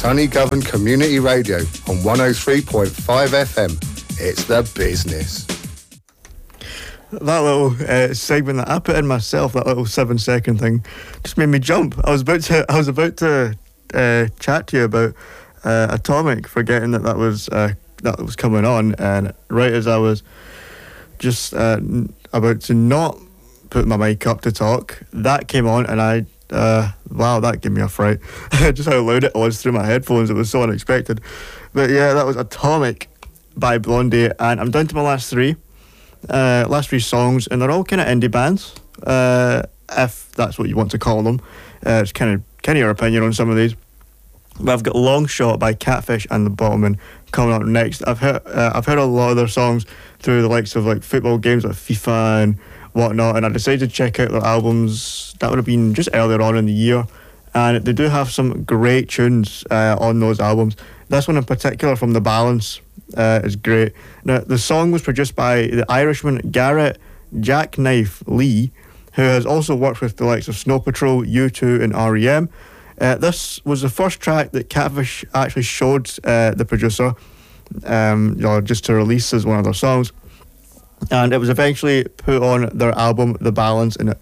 Sunny Govan Community Radio on 103.5 FM. It's the business. That little segment that I put in myself, that little 7-second thing, just made me jump. I was about to chat to you about Atomic, forgetting that was coming on, and right as I was just about to not put my mic up to talk, that came on, and wow, that gave me a fright. Just how loud it was through my headphones, it was so unexpected. But yeah, that was Atomic by Blondie, and I'm down to my last three songs, and they're all kind of indie bands, if that's what you want to call them. It's kind of your opinion on some of these. But I've got Long Shot by Catfish and the Bottlemen coming up next. I've heard a lot of their songs through the likes of like football games like FIFA and whatnot, and I decided to check out their albums. That would have been just earlier on in the year, and they do have some great tunes on those albums. This one in particular, From the Balance, is great. Now, the song was produced by the Irishman Garrett Jackknife Lee, who has also worked with the likes of Snow Patrol, U2 and R.E.M. This was the first track that Catfish actually showed the producer, just to release as one of their songs. And it was eventually put on their album The Balance in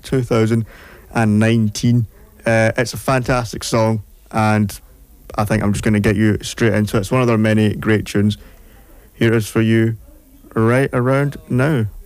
2019. It's a fantastic song, and I think I'm just going to get you straight into it. It's one of their many great tunes. Here it is for you right around now.